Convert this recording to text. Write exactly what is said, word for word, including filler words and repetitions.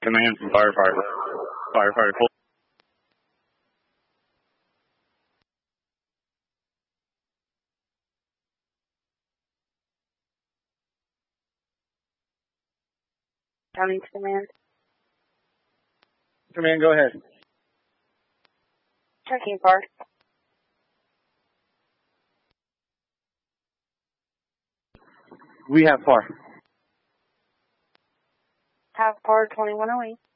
Command from firefighter. Firefighter Cole. County Command. Command, go ahead. Checking far. We have far. Have par twenty-one oh eight.